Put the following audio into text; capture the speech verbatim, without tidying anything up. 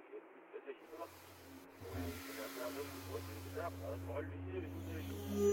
这些行了。我们这边不要走，我这边不要跑，不好意思，